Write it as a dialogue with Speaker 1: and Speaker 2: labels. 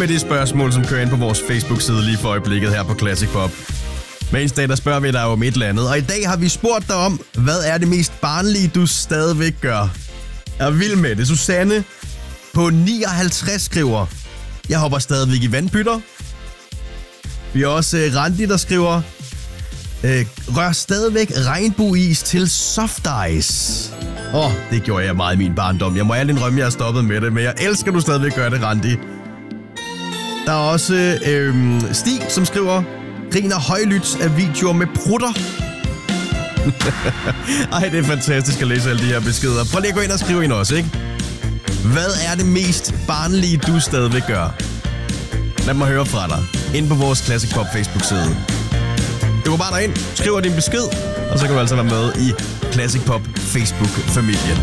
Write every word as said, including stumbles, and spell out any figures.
Speaker 1: med det spørgsmål, som kører ind på vores Facebook-side lige for øjeblikket her på Classic Pop. Hver eneste dag, der spørger vi dig om et eller andet. Og i dag har vi spurgt dig om, hvad er det mest barnlige, du stadigvæk gør? Jeg er vild med det. Susanne på nioghalvtreds skriver, jeg hopper stadigvæk i vandpytter. Vi har også uh, Randi, der skriver, øh, rør stadigvæk regnbueis til soft ice. Åh, oh, det gjorde jeg meget i min barndom. Jeg må ærligt indrømme, jeg har stoppet med det, men jeg elsker, at du stadigvæk gør det, Randi. Der er også øh, Stig, som skriver, griner højlydt af videoer med prutter. Ej, det er fantastisk at læse alle de her beskeder. Prøv lige at gå ind og skrive ind også, ikke? Hvad er det mest barnlige, du stadigvæk gør? Lad mig høre fra dig. Ind på vores Classic Pop Facebook-side. Du går bare derind, skriver din besked, og så kan du altså være med i Classic Pop Facebook-familien.